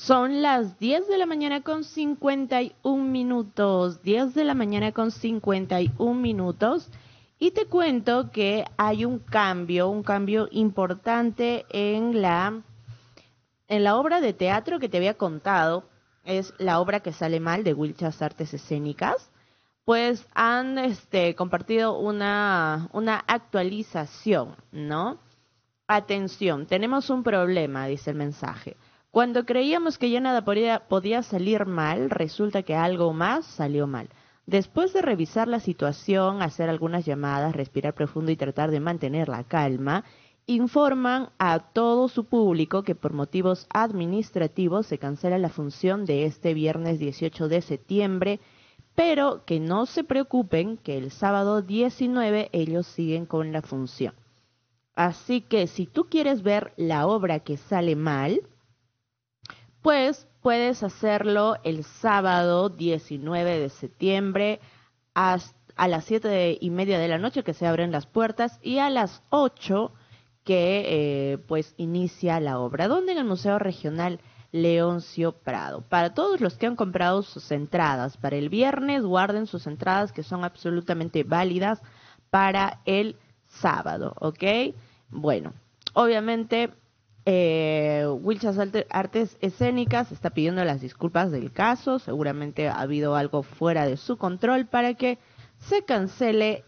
Son las 10 de la mañana con 51 minutos, 10 de la mañana con 51 minutos, y te cuento que hay un cambio importante en la obra de teatro que te había contado. Es la obra que sale mal de Wilchas Artes Escénicas. Pues han compartido una actualización, ¿no? Atención, tenemos un problema, dice el mensaje. Cuando creíamos que ya nada podía salir mal, resulta que algo más salió mal. Después de revisar la situación, hacer algunas llamadas, respirar profundo y tratar de mantener la calma, informan a todo su público que por motivos administrativos se cancela la función de este viernes 18 de septiembre, pero que no se preocupen que el sábado 19 ellos siguen con la función. Así que si tú quieres ver la obra que sale mal, pues puedes hacerlo el sábado 19 de septiembre a las 7:30 de la noche, que se abren las puertas, y a las 8 que pues inicia la obra. ¿Dónde? En el Museo Regional Leoncio Prado. Para todos los que han comprado sus entradas para el viernes, guarden sus entradas, que son absolutamente válidas para el sábado, ¿ok? Bueno, obviamente Wilchas Artes Escénicas está pidiendo las disculpas del caso. Seguramente ha habido algo fuera de su control para que se cancele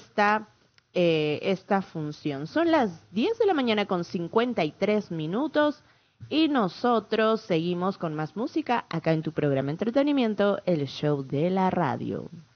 esta función. Son las 10 de la mañana con 53 minutos y nosotros seguimos con más música acá en tu programa Entretenimiento, el show de la radio.